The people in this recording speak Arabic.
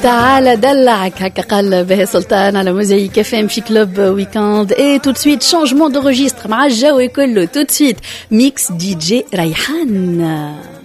تعال دلعك هكا قال به سلطان على موزايك FM في كلوب ويكاند. Et tout de suite changement de registre مع الجو كله. Tout de suite mix DJ ريحان.